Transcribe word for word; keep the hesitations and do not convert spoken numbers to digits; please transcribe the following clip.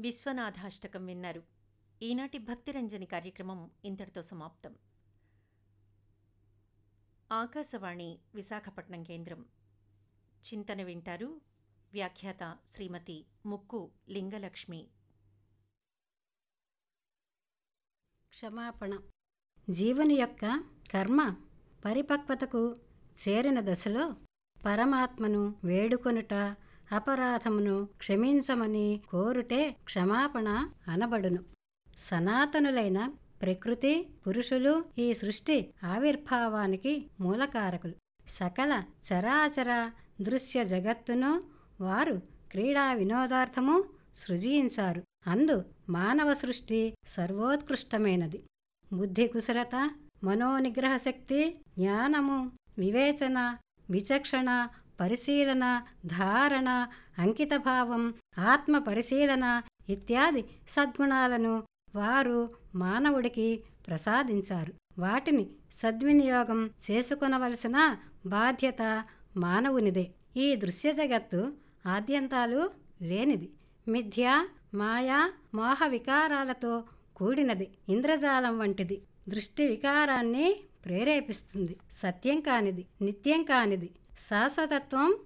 విశ్వనాథాష్టకం విన్నారు. ఈనాటి భక్తిరంజని కార్యక్రమం ఇంతటితో సమాప్తం. ఆకాశవాణి విశాఖపట్నం కేంద్రం. చింతన వింటారు. వ్యాఖ్యాత శ్రీమతి ముక్కు లింగలక్ష్మి. క్షమాపణ. జీవుని యొక్క కర్మ పరిపక్వతకు చేరిన దశలో పరమాత్మను వేడుకొనుట, అపరాధమును క్షమించమని కోరుటే క్షమాపణ అనబడును. సనాతనులైన ప్రకృతి పురుషులు ఈ సృష్టి ఆవిర్భావానికి మూలకారకులు. సకల చరాచర దృశ్య జగత్తును వారు క్రీడా వినోదార్థము సృజించారు. అందు మానవ సృష్టి సర్వోత్కృష్టమైనది. బుద్ధి కుశలత, మనోనిగ్రహ శక్తి, జ్ఞానము, వివేచన, విచక్షణ, పరిశీలన, ధారణ, అంకితభావం, ఆత్మ పరిశీలన ఇత్యాది సద్గుణాలను వారు మానవుడికి ప్రసాదించారు. వాటిని సద్వినియోగం చేసుకొనవలసిన బాధ్యత మానవునిదే. ఈ దృశ్య జగత్తు ఆద్యంతాలు లేనిది. మిథ్య, మాయా, మోహ వికారాలతో కూడినది. ఇంద్రజాలం వంటిది. దృష్టి వికారాన్ని ప్రేరేపిస్తుంది. సత్యం కానిది, నిత్యం కానిది, శాశ్వతత్వం